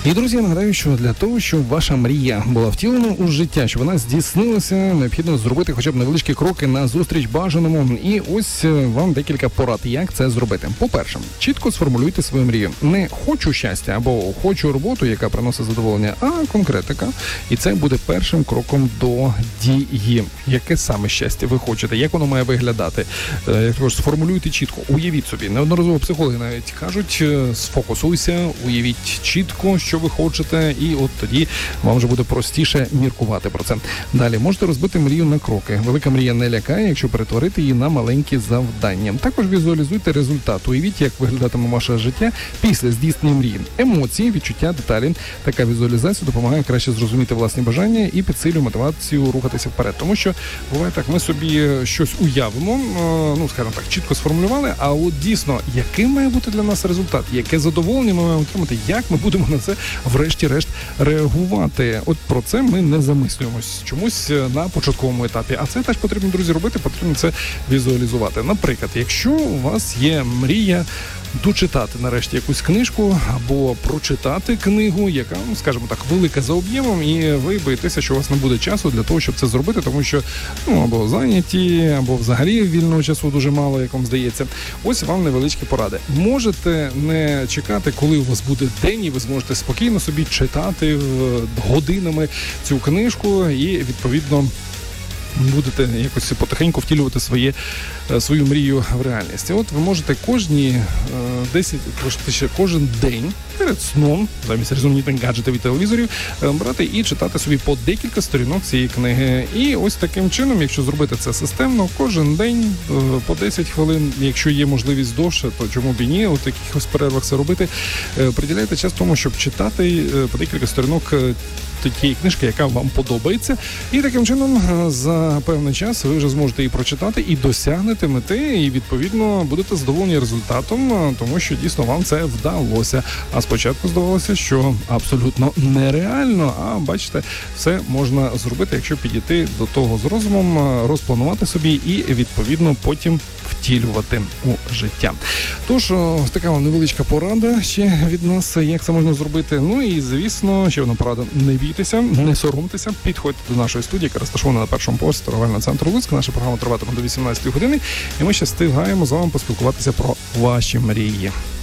І, друзі, я нагадаю, що для того, щоб ваша мрія була втілена у життя, щоб вона здійснилася, необхідно зробити хоча б невеличкі кроки на зустріч бажаному. І ось вам декілька порад, як це зробити. По-перше, чітко сформулюйте свою мрію. Не хочу щастя або хочу роботу, яка приносить задоволення, а конкретика. І це буде першим кроком до дії. Яке саме щастя ви хочете, як воно має виглядати? Також сформулюйте чітко, уявіть собі. Неодноразово психологи навіть кажуть, сфокусуйся, уявіть чітко, що ви хочете, і от тоді вам вже буде простіше міркувати про це. Далі, можете розбити мрію на кроки. Велика мрія не лякає, якщо перетворити її на маленькі завдання. Також візуалізуйте результат. Уявіть, як виглядатиме ваше життя після здійснення мрії. Емоції, відчуття, деталі. Така візуалізація допомагає краще зрозуміти власні бажання і підсилює мотивацію рухатися вперед. Тому що буває так, ми собі щось уявимо, скажімо так, чітко сформулювали, а от дійсно, яким має бути для нас результат, яке задоволення ми маємо отримати, як ми будемо на це врешті-решт реагувати. От про це ми не замислюємось чомусь на початковому етапі. А це теж потрібно, друзі, робити, потрібно це візуалізувати. Наприклад, якщо у вас є мрія дочитати нарешті якусь книжку або прочитати книгу, яка, скажімо так, велика за об'ємом, і ви боїтеся, що у вас не буде часу для того, щоб це зробити, тому що або зайняті, або взагалі вільного часу дуже мало, як вам здається. Ось вам невеличкі поради. Можете не чекати, коли у вас буде день, і ви зможете спокійно собі читати годинами цю книжку і, відповідно, будете якось потихеньку втілювати свою мрію в реальність. От ви можете кожен день перед сном, замість різноманітних гаджетів і телевізорів, брати і читати собі по декілька сторінок цієї книги. І ось таким чином, якщо зробити це системно, кожен день по 10 хвилин, якщо є можливість довше, то чому б і ні, у якихось перервах це робити, приділяйте час тому, щоб читати по декілька сторінок тієї книжки, яка вам подобається. І таким чином за певний час ви вже зможете її прочитати і досягнете мети, і відповідно будете задоволені результатом, тому що дійсно вам це вдалося. А спочатку здавалося, що абсолютно нереально, а бачите, все можна зробити, якщо підійти до того з розумом, розпланувати собі і відповідно потім втілювати у життя. Тож, така вам невеличка порада ще від нас, як це можна зробити. Ну і, звісно, ще одна порада. Не бійтеся, не соромтеся, підходьте до нашої студії, яка розташована на першому поверсі торговельного центру Луцьк. Наша програма триватиме до 18 години, і ми ще встигаємо з вами поспілкуватися про ваші мрії.